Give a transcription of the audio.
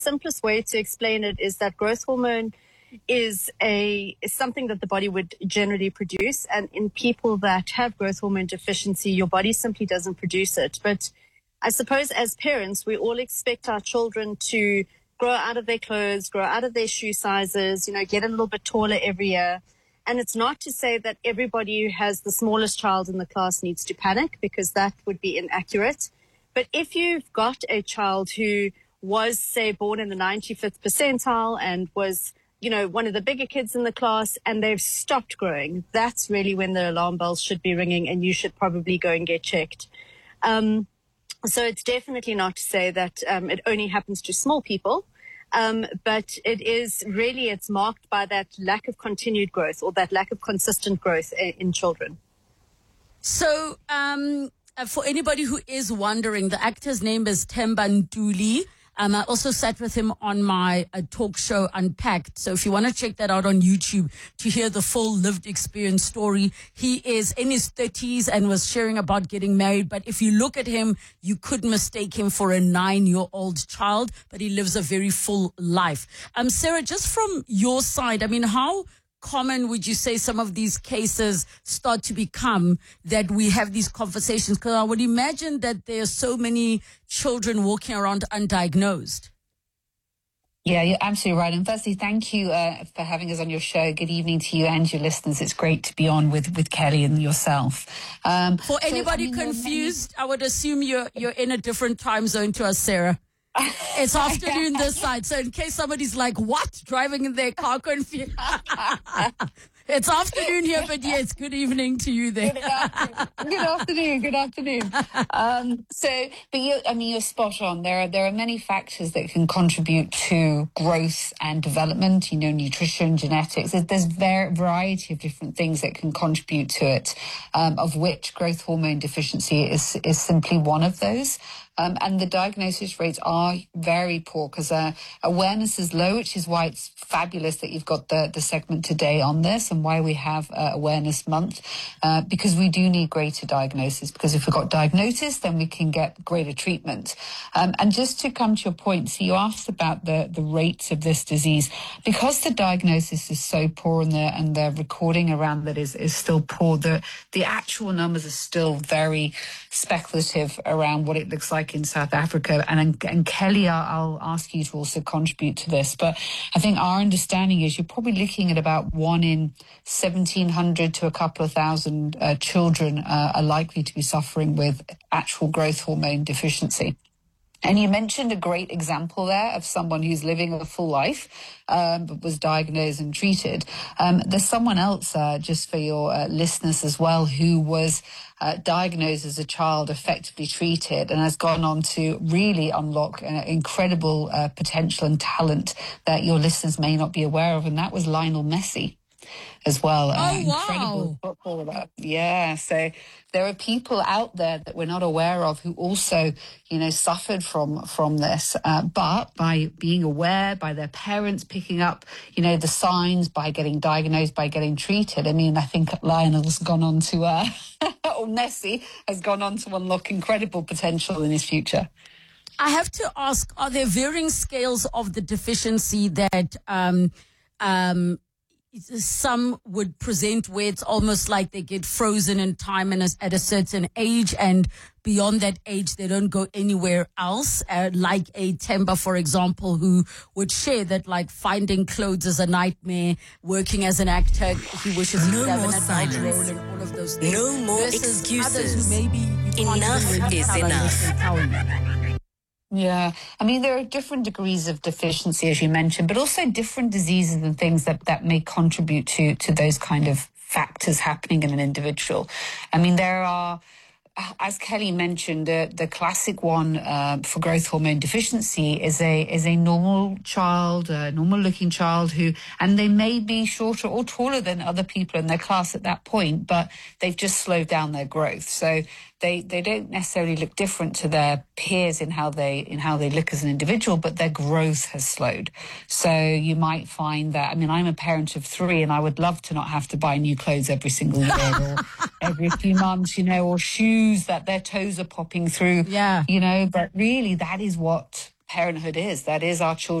simplest way to explain it is that growth hormone is something that the body would generally produce. And in people that have growth hormone deficiency, your body simply doesn't produce it. But I suppose as parents, we all expect our children to grow out of their clothes, grow out of their shoe sizes, get a little bit taller every year. And it's not to say that everybody who has the smallest child in the class needs to panic, because that would be inaccurate. But if you've got a child who was, say, born in the 95th percentile and was one of the bigger kids in the class, and they've stopped growing, that's really when the alarm bells should be ringing, and you should probably go and get checked. So it's definitely not to say that it only happens to small people, but it's marked by that lack of continued growth or that lack of consistent growth in children. So for anybody who is wondering, the actor's name is Themba Ntuli. I also sat with him on my talk show Unpacked. So if you want to check that out on YouTube to hear the full lived experience story, he is in his 30s and was sharing about getting married. But if you look at him, you could mistake him for a 9-year-old child, but he lives a very full life. Sarah, just from your side, how common would you say some of these cases start to become that we have these conversations? Because I would imagine that there are so many children walking around undiagnosed. Yeah, you're absolutely right. And firstly, thank you for having us on your show. Good evening to you and your listeners. It's great to be on with Kelly and yourself. For anybody confused, I would assume you're in a different time zone to us, Sarah. It's afternoon this side, so in case somebody's like, what? Driving in their car confused. It's afternoon here, but yes, good evening to you there. Good afternoon. You're spot on. There are many factors that can contribute to growth and development, nutrition, genetics. There's a variety of different things that can contribute to it, of which growth hormone deficiency is simply one of those. And the diagnosis rates are very poor because awareness is low, which is why it's fabulous that you've got the segment today on this and why we have Awareness Month, because we do need greater diagnosis, because if we've got diagnosis, then we can get greater treatment. And just to come to your point, so you asked about the rates of this disease. Because the diagnosis is so poor and the recording around that is still poor, the actual numbers are still very speculative around what it looks like in South Africa. And Kelly, I'll ask you to also contribute to this. But I think our understanding is you're probably looking at about 1 in 1,700 to a couple of thousand children are likely to be suffering with actual growth hormone deficiency. And you mentioned a great example there of someone who's living a full life, but was diagnosed and treated. There's someone else, just for your listeners as well, who was diagnosed as a child, effectively treated, and has gone on to really unlock incredible potential and talent that your listeners may not be aware of. And that was Lionel Messi as well. Incredible footballer. Yeah. So there are people out there that we're not aware of who also, suffered from this. But by being aware, by their parents picking up, the signs, by getting diagnosed, by getting treated. I think Lionel's gone on to, or Messi has gone on to unlock incredible potential in his future. I have to ask, are there varying scales of the deficiency that, some would present where it's almost like they get frozen in time and at a certain age, and beyond that age they don't go anywhere else, like a Themba, for example, who would share that like finding clothes is a nightmare, working as an actor, he wishes he could have an adult role and all of those things. No more excuses. Who maybe Enough is enough. Yeah. There are different degrees of deficiency, as you mentioned, but also different diseases and things that may contribute to those kind of factors happening in an individual. There are, as Kelly mentioned, the classic one for growth hormone deficiency is a normal child, a normal-looking child and they may be shorter or taller than other people in their class at that point, but they've just slowed down their growth. So they don't necessarily look different to their peers in how they look as an individual, but their growth has slowed. So you might find that, I'm a parent of 3 and I would love to not have to buy new clothes every single year or every few months, or shoes that their toes are popping through, but really that is what parenthood is. That is our children.